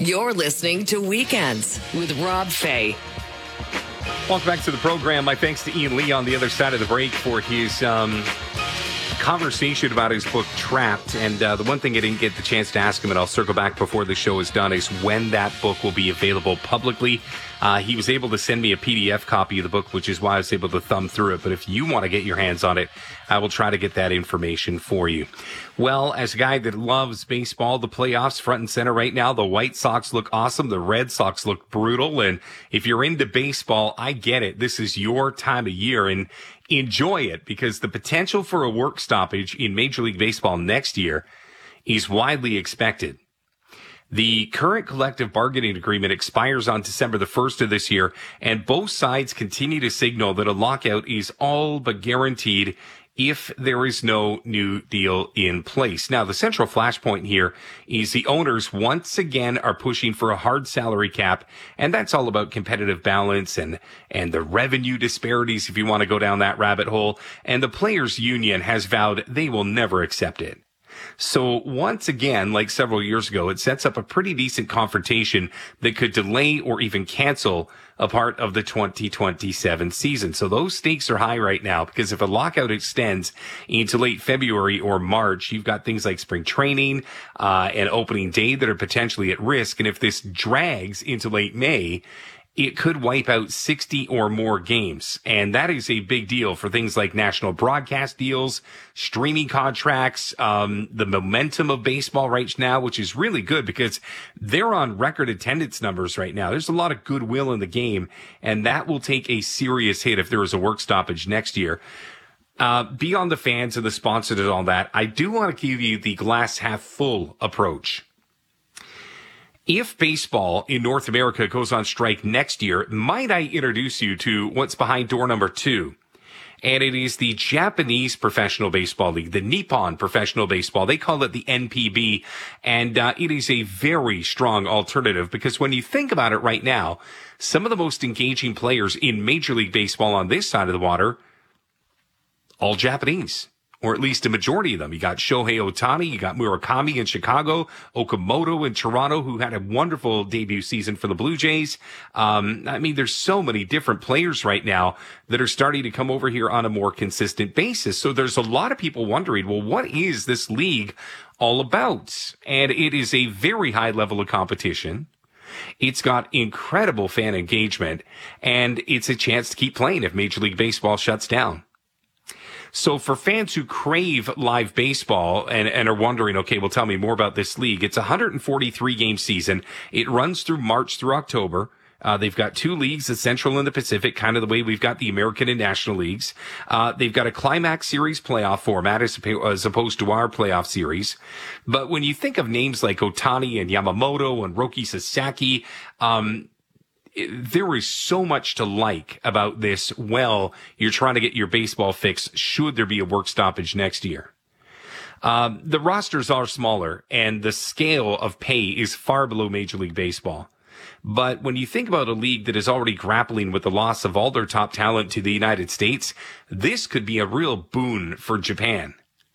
You're listening to Weekends with Rob Fay. Welcome back to the program. My thanks to Ian Lee on the other side of the break for his conversation about his book, Trapped. And the one thing I didn't get the chance to ask him, and I'll circle back before the show is done, is when that book will be available publicly. He was able to send me a PDF copy of the book, which is why I was able to thumb through it. But if you want to get your hands on it, I will try to get that information for you. Well, as a guy that loves baseball, the playoffs front and center right now, the White Sox look awesome. The Red Sox look brutal. And if you're into baseball, I get it. This is your time of year, and enjoy it, because the potential for a work stoppage in Major League Baseball next year is widely expected. The current collective bargaining agreement expires on December the 1st of this year, and both sides continue to signal that a lockout is all but guaranteed if there is no new deal in place. Now, the central flashpoint here is the owners once again are pushing for a hard salary cap, and that's all about competitive balance and the revenue disparities, if you want to go down that rabbit hole. And the players' union has vowed they will never accept it. So once again, like several years ago, it sets up a pretty decent confrontation that could delay or even cancel a part of the 2027 season. So those stakes are high right now, because if a lockout extends into late February or March, you've got things like spring training and opening day that are potentially at risk. And if this drags into late May, it could wipe out 60 or more games. And that is a big deal for things like national broadcast deals, streaming contracts, the momentum of baseball right now, which is really good because they're on record attendance numbers right now. There's a lot of goodwill in the game, and that will take a serious hit if there is a work stoppage next year. Beyond the fans and the sponsors and all that, I do want to give you the glass half full approach. If baseball in North America goes on strike next year, might I introduce you to what's behind door number 2? And it is the Japanese Professional Baseball League, the Nippon Professional Baseball. They call it the NPB, and it is a very strong alternative, because when you think about it right now, some of the most engaging players in Major League Baseball on this side of the water, all Japanese. Or at least a majority of them. You got Shohei Ohtani, you got Murakami in Chicago, Okamoto in Toronto, who had a wonderful debut season for the Blue Jays. There's so many different players right now that are starting to come over here on a more consistent basis. So there's a lot of people wondering, well, what is this league all about? And it is a very high level of competition. It's got incredible fan engagement, and it's a chance to keep playing if Major League Baseball shuts down. So for fans who crave live baseball and are wondering, okay, well, tell me more about this league. It's a 143-game season. It runs through March through October. They've got 2 leagues, the Central and the Pacific, kind of the way we've got the American and National Leagues. They've got a Climax Series playoff format as opposed to our playoff series. But when you think of names like Ohtani and Yamamoto and Roki Sasaki, there is so much to like about this. Well, you're trying to get your baseball fix should there be a work stoppage next year. The rosters are smaller, and the scale of pay is far below Major League Baseball. But when you think about a league that is already grappling with the loss of all their top talent to the United States, this could be a real boon for Japan.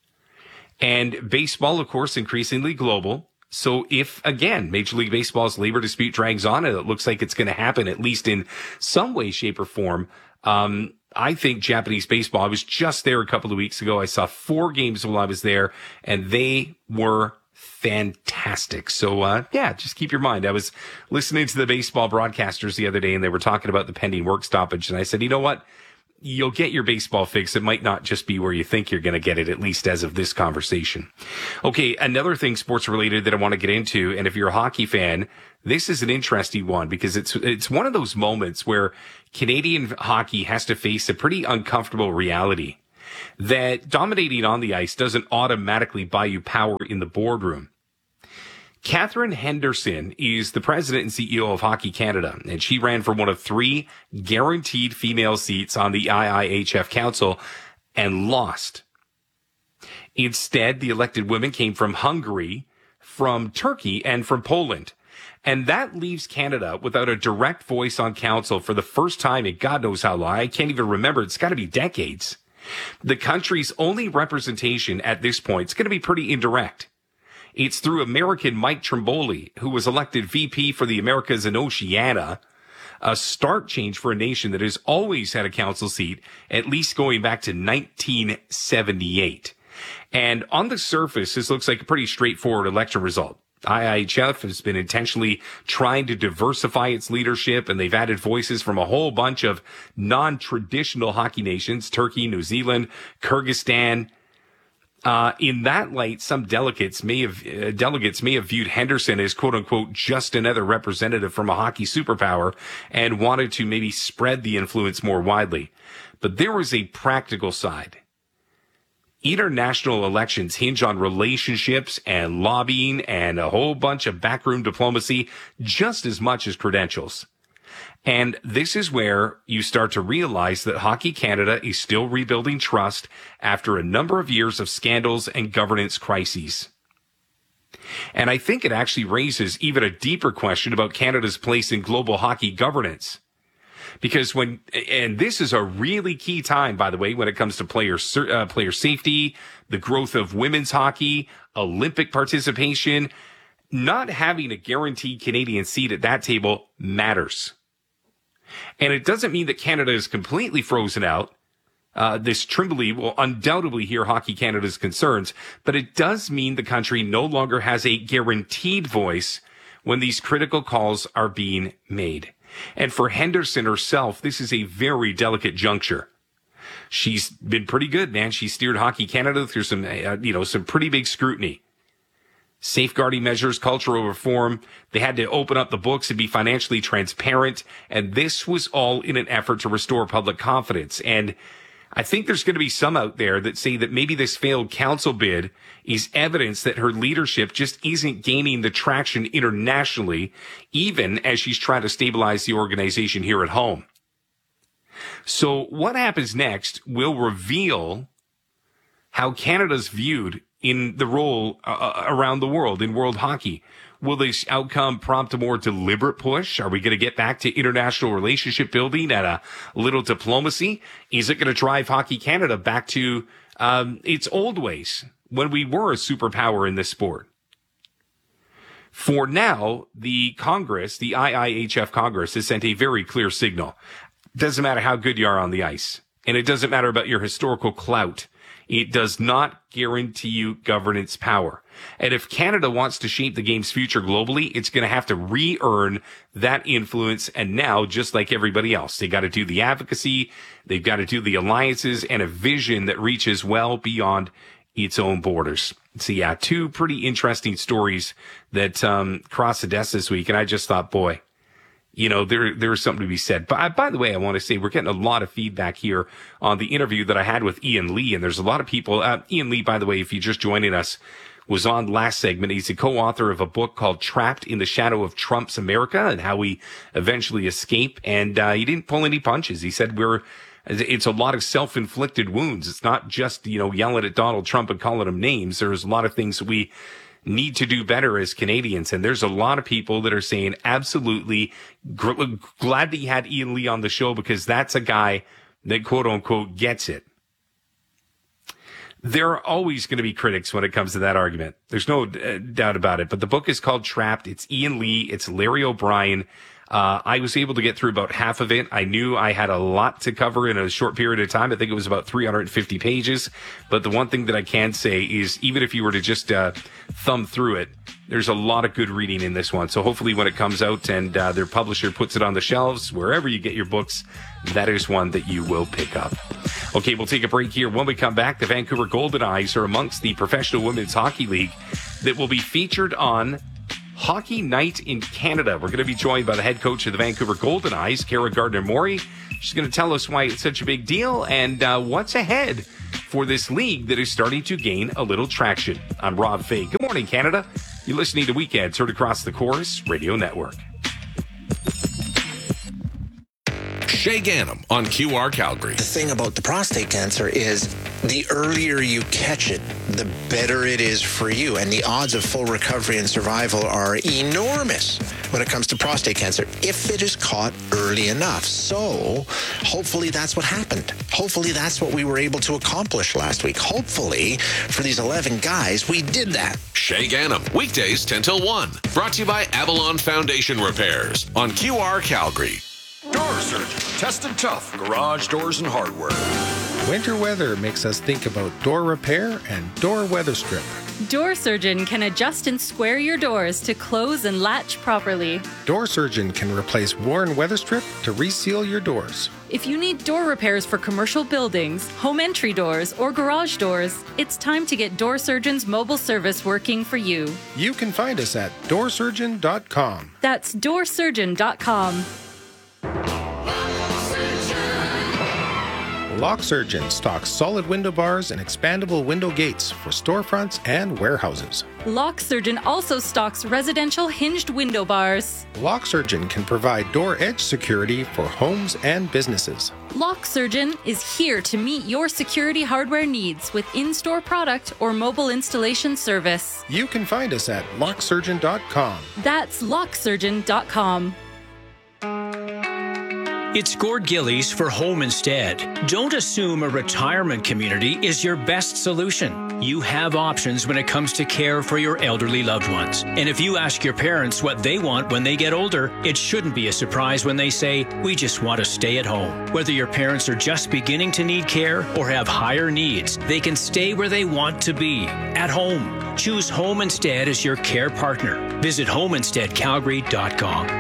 And baseball, of course, increasingly global. So if, again, Major League Baseball's labor dispute drags on, and it looks like it's going to happen at least in some way, shape, or form, I think Japanese baseball, I was just there a couple of weeks ago. I saw 4 games while I was there, and they were fantastic. So, just keep your mind. I was listening to the baseball broadcasters the other day, and they were talking about the pending work stoppage, and I said, you know what? You'll get your baseball fix. It might not just be where you think you're going to get it, at least as of this conversation. Okay, another thing sports related that I want to get into, and if you're a hockey fan, this is an interesting one, because it's one of those moments where Canadian hockey has to face a pretty uncomfortable reality that dominating on the ice doesn't automatically buy you power in the boardroom. Catherine Henderson is the president and CEO of Hockey Canada, and she ran for one of 3 guaranteed female seats on the IIHF Council and lost. Instead, the elected women came from Hungary, from Turkey, and from Poland. And that leaves Canada without a direct voice on council for the first time in God knows how long. I can't even remember. It's got to be decades. The country's only representation at this point is going to be pretty indirect. It's through American Mike Trimboli, who was elected VP for the Americas and Oceania, a stark change for a nation that has always had a council seat, at least going back to 1978. And on the surface, this looks like a pretty straightforward election result. IIHF has been intentionally trying to diversify its leadership, and they've added voices from a whole bunch of non-traditional hockey nations, Turkey, New Zealand, Kyrgyzstan. In that light, some delegates may have viewed Henderson as quote unquote just another representative from a hockey superpower and wanted to maybe spread the influence more widely. But there was a practical side. International elections hinge on relationships and lobbying and a whole bunch of backroom diplomacy just as much as credentials. And this is where you start to realize that Hockey Canada is still rebuilding trust after a number of years of scandals and governance crises. And I think it actually raises even a deeper question about Canada's place in global hockey governance. Because and this is a really key time, by the way, when it comes to player safety, the growth of women's hockey, Olympic participation, not having a guaranteed Canadian seat at that table matters. And it doesn't mean that Canada is completely frozen out. This Trimboli will undoubtedly hear Hockey Canada's concerns, but it does mean the country no longer has a guaranteed voice when these critical calls are being made. And for Henderson herself, this is a very delicate juncture. She's been pretty good, man. She steered Hockey Canada through some pretty big scrutiny. Safeguarding measures, cultural reform. They had to open up the books and be financially transparent. And this was all in an effort to restore public confidence. And I think there's going to be some out there that say that maybe this failed council bid is evidence that her leadership just isn't gaining the traction internationally, even as she's trying to stabilize the organization here at home. So what happens next will reveal how Canada's viewed in the role around the world in world hockey. Will this outcome prompt a more deliberate push? Are we going to get back to international relationship building and a little diplomacy? Is it going to drive Hockey Canada back to its old ways when we were a superpower in this sport? For now, the Congress, the IIHF Congress, has sent a very clear signal. It doesn't matter how good you are on the ice, and it doesn't matter about your historical clout. It does not guarantee you governance power. And if Canada wants to shape the game's future globally, it's going to have to re-earn that influence. And now, just like everybody else, they got to do the advocacy, they've got to do the alliances, and a vision that reaches well beyond its own borders. So yeah, two pretty interesting stories that crossed the desk this week. And I just thought, boy, you know, there's something to be said. But by the way, I want to say we're getting a lot of feedback here on the interview that I had with Ian Lee. And there's a lot of people. Ian Lee, by the way, if you're just joining us, was on last segment. He's a co-author of a book called Trapped in the Shadow of Trump's America and How We Eventually Escape. And he didn't pull any punches. He said it's a lot of self-inflicted wounds. It's not just, yelling at Donald Trump and calling him names. There's a lot of things that we need to do better as Canadians. And there's a lot of people that are saying absolutely glad that you had Ian Lee on the show because that's a guy that quote unquote gets it. There are always going to be critics when it comes to that argument. There's no doubt about it. But the book is called Trapped. It's Ian Lee. It's Larry O'Brien. I was able to get through about half of it. I knew I had a lot to cover in a short period of time. I think it was about 350 pages. But the one thing that I can say is even if you were to just thumb through it, there's a lot of good reading in this one. So hopefully when it comes out and their publisher puts it on the shelves, wherever you get your books, that is one that you will pick up. Okay, we'll take a break here. When we come back, the Vancouver Golden Eyes are amongst the Professional Women's Hockey League that will be featured on Hockey Night in Canada. We're going to be joined by the head coach of the Vancouver Golden Eyes, Kara Gardner-Murray. She's going to tell us why it's such a big deal and what's ahead for this league that is starting to gain a little traction. I'm Rob Fay. Good morning, Canada. You're listening to Weekends heard across the Chorus Radio Network. Shay Gannam on QR Calgary. The thing about the prostate cancer is the earlier you catch it, the better it is for you. And the odds of full recovery and survival are enormous. when it comes to prostate cancer if it is caught early enough. So hopefully that's what happened. Hopefully that's what we were able to accomplish last week. Hopefully for these 11 guys, we did that. Shay Ganem, weekdays 10 till 1. Brought to you by Avalon Foundation Repairs on QR Calgary. Door Surgeon. Tested tough. Garage doors and hardware. Winter weather makes us think about door repair and door weather strip. Door Surgeon can adjust and square your doors to close and latch properly. Door Surgeon can replace worn weather strip to reseal your doors. If you need door repairs for commercial buildings, home entry doors, or garage doors, it's time to get Door Surgeon's mobile service working for you. You can find us at doorsurgeon.com. That's doorsurgeon.com. Lock Surgeon stocks solid window bars and expandable window gates for storefronts and warehouses. Lock Surgeon also stocks residential hinged window bars. Lock Surgeon can provide door edge security for homes and businesses. Lock Surgeon is here to meet your security hardware needs with in-store product or mobile installation service. You can find us at locksurgeon.com. That's locksurgeon.com. It's Gord Gillies for Home Instead. Don't assume a retirement community is your best solution. You have options when it comes to care for your elderly loved ones. And if you ask your parents what they want when they get older, it shouldn't be a surprise when they say, "We just want to stay at home." Whether your parents are just beginning to need care or have higher needs, they can stay where they want to be, at home. Choose Home Instead as your care partner. Visit homeinsteadcalgary.com.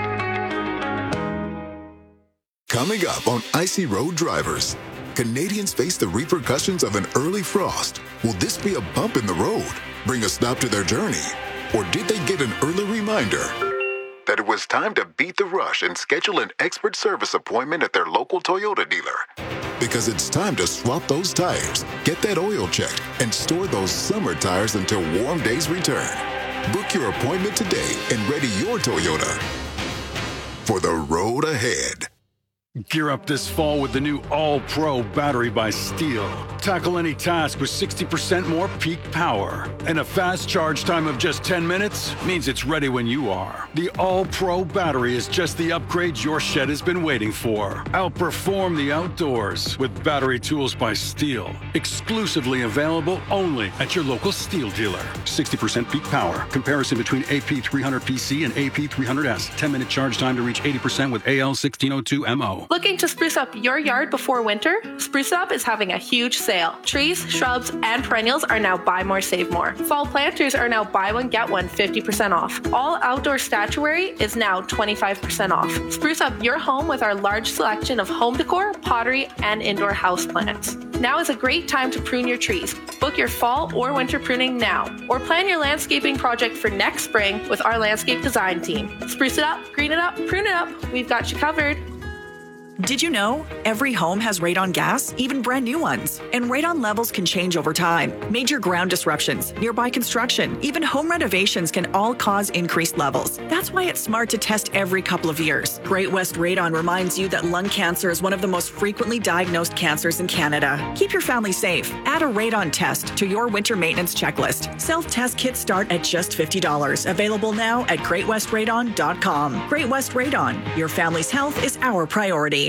Coming up on Icy Road Drivers, Canadians face the repercussions of an early frost. Will this be a bump in the road, bring a stop to their journey? Or did they get an early reminder that it was time to beat the rush and schedule an expert service appointment at their local Toyota dealer? Because it's time to swap those tires, get that oil checked, and store those summer tires until warm days return. Book your appointment today and ready your Toyota for the road ahead. Gear up this fall with the new All-Pro battery by Steel. Tackle any task with 60% more peak power. And a fast charge time of just 10 minutes means it's ready when you are. The All-Pro battery is just the upgrade your shed has been waiting for. Outperform the outdoors with battery tools by Steel. Exclusively available only at your local Steel dealer. 60% peak power. Comparison between AP300PC and AP300S. 10-minute charge time to reach 80% with AL1602MO. Looking to spruce up your yard before winter? Spruce Up is having a huge sale. Trees, shrubs, and perennials are now buy more, save more. Fall planters are now buy one, get one 50% off. All outdoor statuary is now 25% off. Spruce up your home with our large selection of home decor, pottery, and indoor houseplants. Now is a great time to prune your trees. Book your fall or winter pruning now, or plan your landscaping project for next spring with our landscape design team. Spruce it up, green it up, prune it up. We've got you covered. Did you know every home has radon gas, even brand new ones? And radon levels can change over time. Major ground disruptions, nearby construction, even home renovations can all cause increased levels. That's why it's smart to test every couple of years. Great West Radon reminds you that lung cancer is one of the most frequently diagnosed cancers in Canada. Keep your family safe. Add a radon test to your winter maintenance checklist. Self-test kits start at just $50. Available now at greatwestradon.com. Great West Radon. Your family's health is our priority.